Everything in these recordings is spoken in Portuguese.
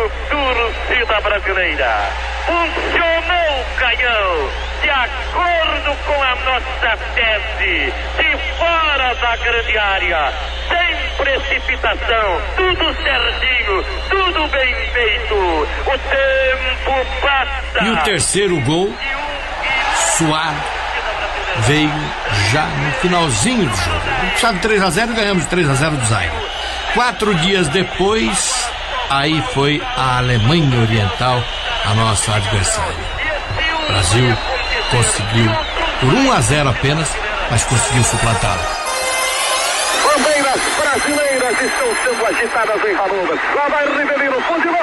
torcida brasileira. Funcionou o canhão, de acordo com a nossa tese, de fora da grande área, sem precipitação, tudo certinho, tudo bem feito. O tempo passa. E o terceiro gol, suave, veio já no finalzinho do jogo. Puxado 3-0, ganhamos 3-0 do Zaire. 4 dias depois, aí foi a Alemanha Oriental, a nossa adversária. O Brasil conseguiu, por 1-0 apenas, mas conseguiu suplantá-la. Bandeiras brasileiras estão sendo agitadas em Hannover. Lá vai Rivelino, fuzilou.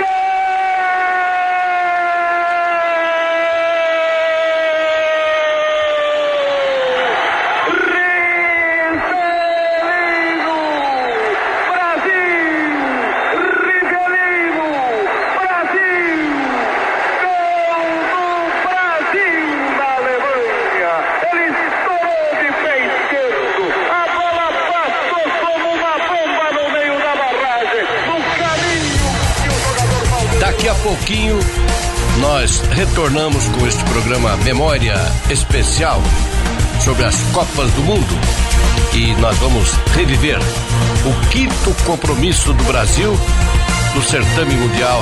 Daqui a pouquinho nós retornamos com este programa Memória Especial sobre as Copas do Mundo e nós vamos reviver o 5º compromisso do Brasil no certame mundial